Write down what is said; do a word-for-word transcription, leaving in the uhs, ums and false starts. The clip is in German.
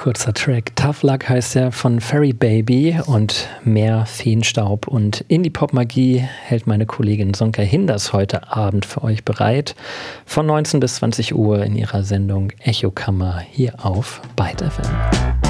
kurzer Track. Tough Luck heißt er, von Fairy Baby, und mehr Feenstaub und Indie-Pop-Magie hält meine Kollegin Sonka Hinders heute Abend für euch bereit. Von neunzehn bis zwanzig Uhr in ihrer Sendung Echokammer hier auf Byte F M.